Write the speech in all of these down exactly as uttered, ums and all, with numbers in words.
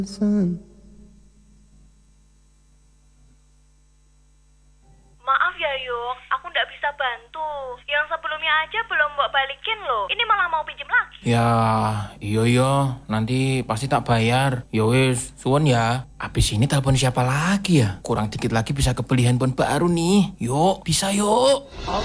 Maaf ya Yuk, aku nggak bisa bantu. Yang sebelumnya aja belum mbok balikin loh. Ini malah mau pinjem lagi. Ya, iyo iyo, nanti pasti tak bayar. Yo wis, suwun ya. Abis ini telepon siapa lagi ya? Kurang dikit lagi bisa kebeli handphone baru nih. Yuk, bisa yuk.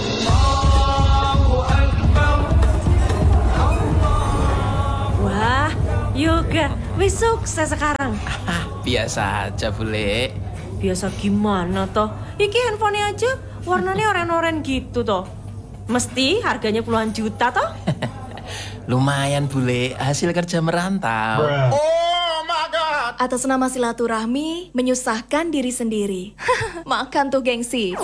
Wah, yoga, wis sukses sekarang. Biasa aja bule. Biasa gimana toh? Iki handphonenya aja warnanya oren-oren gitu toh. Mesti harganya puluhan juta toh? Lumayan bule, hasil kerja merantau. Atas nama silaturahmi, menyusahkan diri sendiri. Makan tuh gengsi.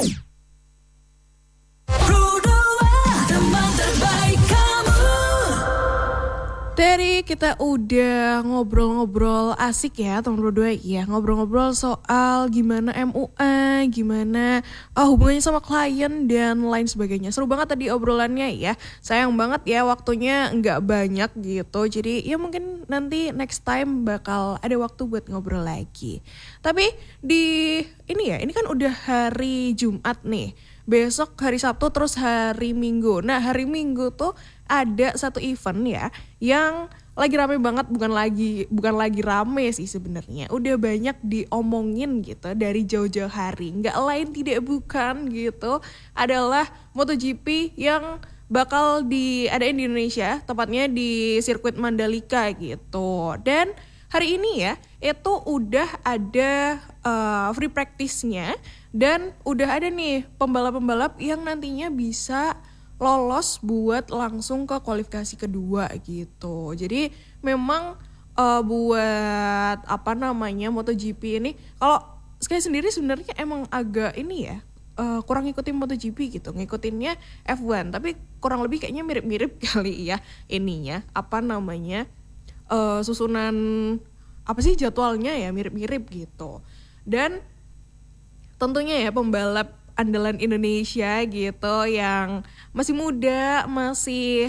Dari kita udah ngobrol-ngobrol asik ya teman berdua ya, ngobrol-ngobrol soal gimana M U A, gimana uh, hubungannya sama klien dan lain sebagainya. Seru banget tadi obrolannya ya. Sayang banget ya waktunya nggak banyak gitu. Jadi ya mungkin nanti next time bakal ada waktu buat ngobrol lagi. Tapi di ini ya, ini kan udah hari Jumat nih. Besok hari Sabtu terus hari Minggu. Nah hari Minggu tuh ada satu event ya yang lagi rame banget, bukan lagi bukan lagi rame sih sebenarnya. Udah banyak diomongin gitu dari jauh-jauh hari. Nggak lain tidak bukan gitu adalah MotoGP yang bakal diadain di Indonesia, tepatnya di sirkuit Mandalika gitu. Dan hari ini ya itu udah ada uh, free practice-nya dan udah ada nih pembalap-pembalap yang nantinya bisa lolos buat langsung ke kualifikasi kedua gitu. Jadi memang uh, buat apa namanya MotoGP ini, kalau saya sendiri sebenarnya emang agak ini ya, uh, kurang ngikutin MotoGP gitu, ngikutinnya F satu, tapi kurang lebih kayaknya mirip-mirip kali ya ininya, apa namanya, uh, susunan apa sih jadwalnya ya mirip-mirip gitu. Dan tentunya ya pembalap andalan Indonesia gitu yang masih muda, masih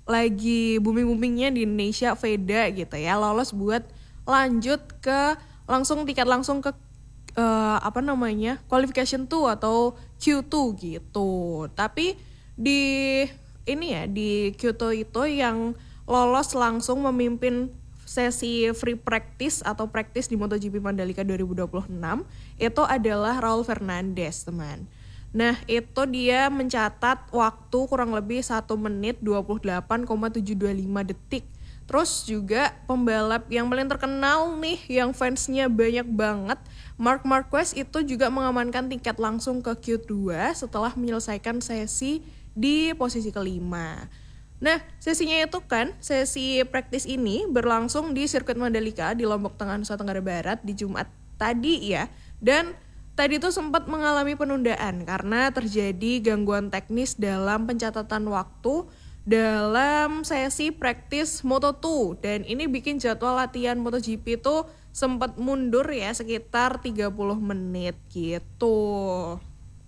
lagi booming-boomingnya di Indonesia, Veda gitu ya, lolos buat lanjut ke langsung tiket langsung ke uh, apa namanya qualification dua atau Q dua gitu. Tapi di ini ya di Q dua itu yang lolos langsung memimpin sesi free practice atau practice di MotoGP Mandalika dua ribu dua puluh enam itu adalah Raul Fernandez teman. Nah itu dia mencatat waktu kurang lebih satu menit dua puluh delapan koma tujuh dua lima detik. Terus juga pembalap yang paling terkenal nih yang fansnya banyak banget, Marc Marquez itu juga mengamankan tiket langsung ke Q dua setelah menyelesaikan sesi di posisi kelima. Nah sesinya itu kan, sesi praktis ini berlangsung di sirkuit Mandalika di Lombok Tengah, Nusa Tenggara Barat di Jumat tadi ya. Dan tadi tuh sempat mengalami penundaan karena terjadi gangguan teknis dalam pencatatan waktu dalam sesi praktis Moto dua. Dan ini bikin jadwal latihan MotoGP tuh sempat mundur ya sekitar tiga puluh menit gitu.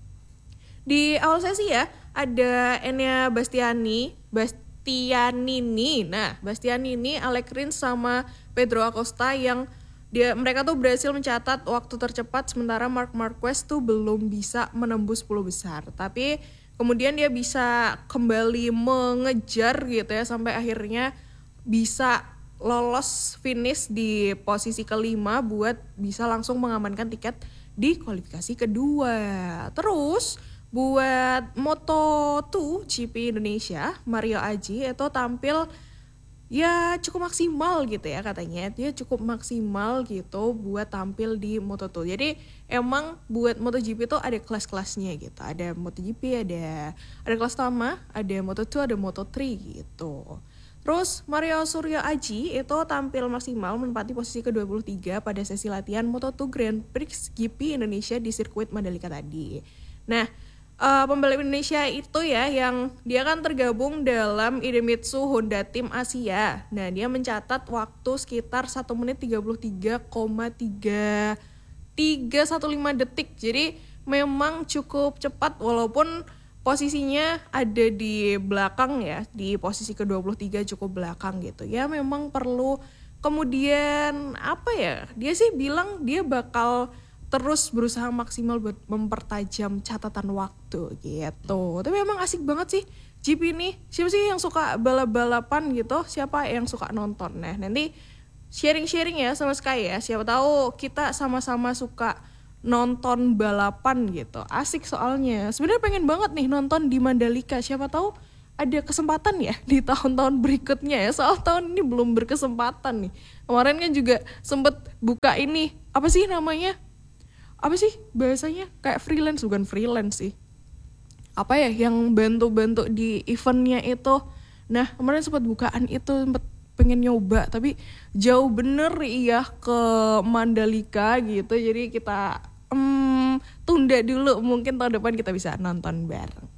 Di awal sesi ya ada Enea Bastiani, Bastianini. Nah, Bastianini, Alex Rins sama Pedro Acosta yang dia mereka tuh berhasil mencatat waktu tercepat, sementara Marc Marquez tuh belum bisa menembus sepuluh besar. Tapi kemudian dia bisa kembali mengejar gitu ya sampai akhirnya bisa lolos finish di posisi kelima buat bisa langsung mengamankan tiket di kualifikasi kedua. Terus buat Moto dua G P Indonesia, Mario Aji itu tampil ya cukup maksimal gitu ya katanya. Dia cukup maksimal gitu buat tampil di Moto dua. Jadi emang buat MotoGP itu ada kelas-kelasnya gitu. Ada MotoGP, ada ada kelas utama, ada Moto dua, ada Moto tiga gitu. Terus Mario Suryo Aji itu tampil maksimal menempati posisi ke dua puluh tiga pada sesi latihan Moto dua Grand Prix G P Indonesia di sirkuit Mandalika tadi. Nah, Uh, pembalap Indonesia itu ya yang dia kan tergabung dalam Idemitsu Honda Team Asia. Nah dia mencatat waktu sekitar satu menit tiga puluh tiga koma tiga tiga satu lima detik. Jadi memang cukup cepat walaupun posisinya ada di belakang ya, di posisi ke dua puluh tiga cukup belakang gitu. Ya memang perlu Kemudian apa ya, dia sih bilang dia bakal terus berusaha maksimal buat mempertajam catatan waktu gitu. Tapi emang asik banget sih Jeep ini. Siapa sih yang suka balap-balapan gitu? Siapa yang suka nonton? Nah nanti sharing-sharing ya sama Sky ya. Siapa tahu kita sama-sama suka nonton balapan gitu. Asik soalnya. Sebenarnya pengen banget nih nonton di Mandalika. Siapa tahu ada kesempatan ya di tahun-tahun berikutnya ya. Soal tahun ini belum berkesempatan nih. Kemarin kan juga sempet buka ini. Apa sih namanya? Apa sih bahasanya? Kayak freelance, bukan freelance sih. Apa ya yang bantu-bantu di eventnya itu. Nah kemarin sempat bukaan itu, sempat pengen nyoba. Tapi jauh bener ya ke Mandalika gitu. Jadi kita hmm, tunda dulu, mungkin tahun depan kita bisa nonton bareng.